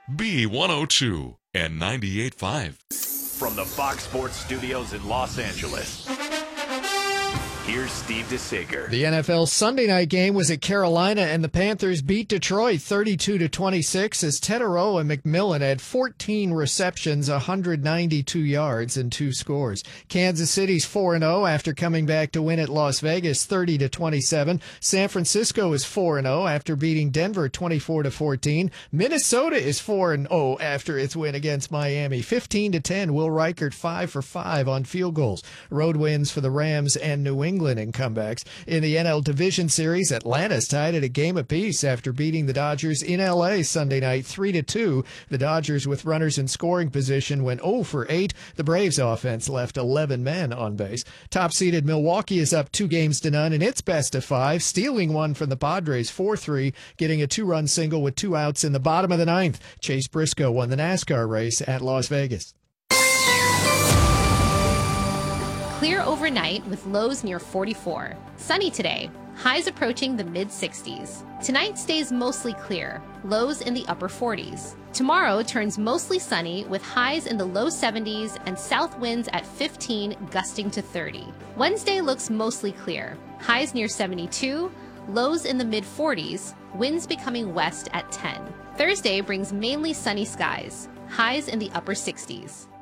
B102 and 98.5. From the Fox Sports Studios in Los Angeles, here's Steve DeSager. The NFL Sunday night game was at Carolina, and the Panthers beat Detroit 32-26 as Teterow and McMillan had 14 receptions, 192 yards, and 2 scores. Kansas City's 4-0 after coming back to win at Las Vegas 30-27. San Francisco is 4-0 after beating Denver 24-14. Minnesota is 4-0 after its win against Miami 15-10. Will Reichert 5 for 5 on field goals. Road wins for the Rams and New England in comebacks. In the NL Division Series, Atlanta's tied at a game apiece after beating the Dodgers in L.A. Sunday night 3-2. The Dodgers, with runners in scoring position, went 0 for 8. The Braves offense left 11 men on base. Top-seeded Milwaukee is up 2-0 in its best of 5, stealing one from the Padres 4-3, getting a 2-run single with 2 outs in the bottom of the 9th. Chase Briscoe won the NASCAR race at Las Vegas. Clear overnight with lows near 44. Sunny today. Highs approaching the mid-60s. Tonight stays mostly clear. Lows in the upper 40s. Tomorrow turns mostly sunny with highs in the low 70s and south winds at 15 gusting to 30. Wednesday looks mostly clear. Highs near 72. Lows in the mid-40s. Winds becoming west at 10. Thursday brings mainly sunny skies. Highs in the upper 60s.